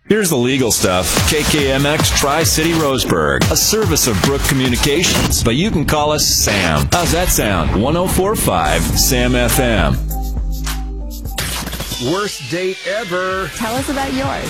Here's the legal stuff. KKMX Tri-City Roseburg, a service of Brook Communications, but you can call us Sam. How's that sound? 104.5 Sam FM. Worst date ever. Tell us about yours.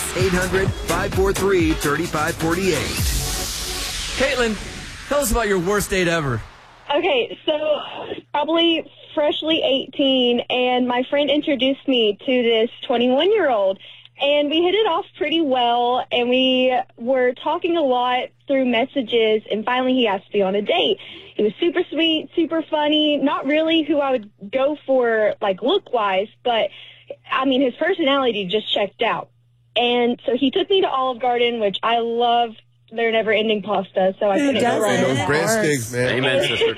800-543-3548. Caitlin, tell us about your worst date ever. Okay, so probably freshly 18, and my friend introduced me to this 21-year-old. And we hit it off pretty well, and we were talking a lot through messages, and finally he asked me on a date. He was super sweet, super funny, not really who I would go for, like, look-wise, but, I mean, his personality just checked out. And so he took me to Olive Garden, which I love their never-ending pasta, so I couldn't go wrong with Those breadsticks, man. Amen, sister.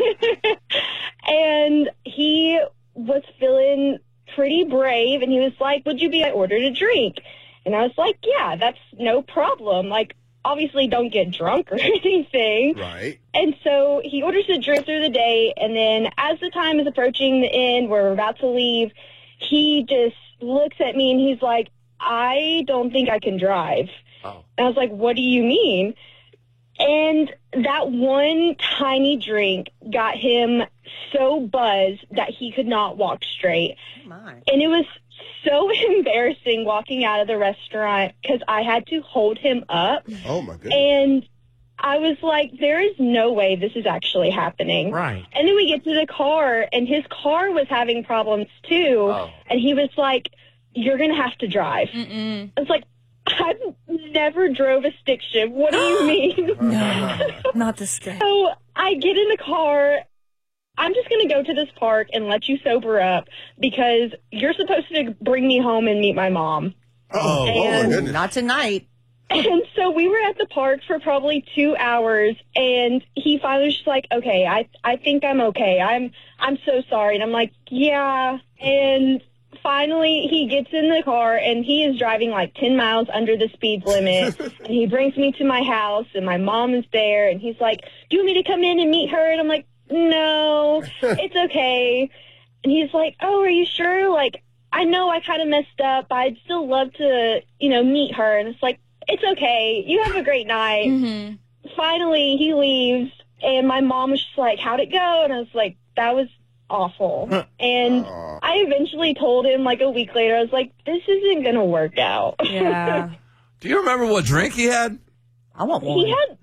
And he was feeling pretty brave, and he was like, would you be, I ordered a drink. And I was like, yeah, that's no problem. Like, obviously don't get drunk or anything. Right. And so he orders a drink through the day, and then as the time is approaching the end, we're about to leave, he just looks at me and he's like, I don't think I can drive. Oh. And I was like, what do you mean? And that one tiny drink got him so buzzed that he could not walk straight. Oh my. And it was so embarrassing walking out of the restaurant because I had to hold him up. Oh, my goodness. And I was like, there is no way this is actually happening. Right. And then we get to the car, and his car was having problems too. Oh. And he was like, you're going to have to drive. Mm-mm. I was like, I've never drove a stick shift. What do you mean? No, not this day. So I get in the car. I'm just going to go to this park and let you sober up because you're supposed to bring me home and meet my mom. Oh, my And- goodness. Not tonight. And so we were at the park for probably 2 hours, and he finally was just like, okay, I think I'm okay. I'm so sorry. And I'm like, yeah. And finally he gets in the car, and he is driving like 10 miles under the speed limit. And he brings me to my house, and my mom is there, and he's like, do you want me to come in and meet her? And I'm like, no, it's okay. And he's like, oh, are you sure? Like, I know I kind of messed up, but I'd still love to, meet her. And it's like, it's okay. You have a great night. Mm-hmm. Finally, he leaves, and my mom was just like, how'd it go? And I was like, that was awful. And I eventually told him, like, a week later, I was like, this isn't going to work out. Yeah. Do you remember what drink he had? I want one. He had,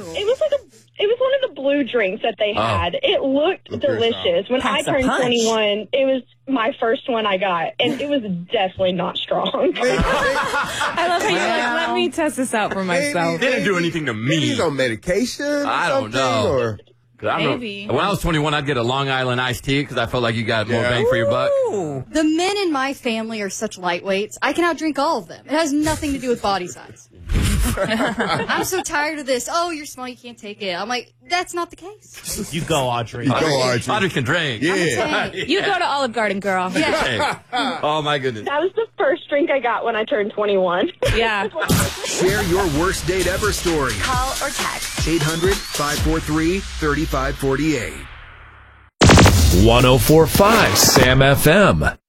it was one of the blue drinks that they had. It looked delicious. When Packs I a turned punch. 21, it was my first one I got, and it was definitely not strong. I love how you're like, let me test this out for myself. Didn't do anything to Maybe me. he's on medication or I don't something, know. Or... 'Cause I remember Maybe. when I was 21, I'd get a Long Island iced tea because I felt like you got more Yeah. bang for your buck. Ooh. The men in my family are such lightweights. I can outdrink all of them. It has nothing to do with body size. I'm so tired of this. Oh, you're small, you can't take it. I'm like, that's not the case. You go, Audrey. You go, Audrey. Audrey can drink. Yeah. You go to Olive Garden, girl. Yeah. Hey. Oh, my goodness. That was the first drink I got when I turned 21. Yeah. Share your worst date ever story. Call or text. 800-543-3548. 104.5 Sam FM.